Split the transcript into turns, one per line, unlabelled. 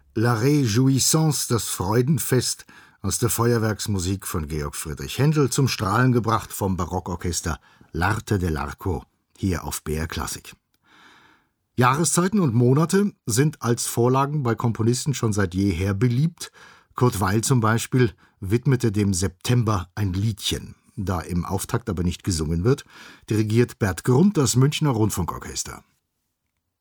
La Réjouissance, das Freudenfest, aus der Feuerwerksmusik von Georg Friedrich Händel, zum Strahlen gebracht vom Barockorchester L'Arte dell'Arco, hier auf BR Klassik. Jahreszeiten und Monate sind als Vorlagen bei Komponisten schon seit jeher beliebt. Kurt Weill zum Beispiel widmete dem September ein Liedchen. Da im Auftakt aber nicht gesungen wird, dirigiert Bert Grund das Münchner Rundfunkorchester.